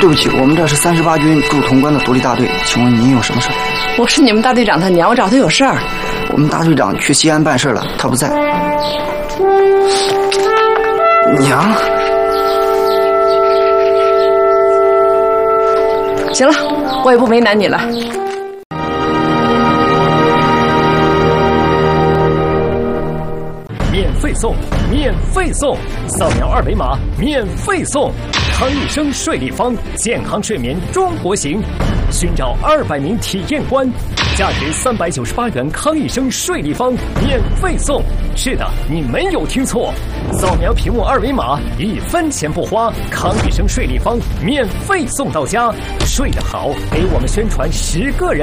对不起，我们这是38军驻潼关的独立大队，请问您有什么事？ 我是你们大队长他娘，我找他有事儿。 我们大队长去西安办事了，他不在。娘， 行了，我也不为难你了。 免费送，免费送，扫描2维码免费送。康益生睡立方，健康睡眠中国行。寻找200名体验官，价值398元康益生睡立方免费送。是的，你没有听错，扫描屏幕2维码，1分钱不花，康益生睡立方免费送到家。睡得好，给我们宣传10个人。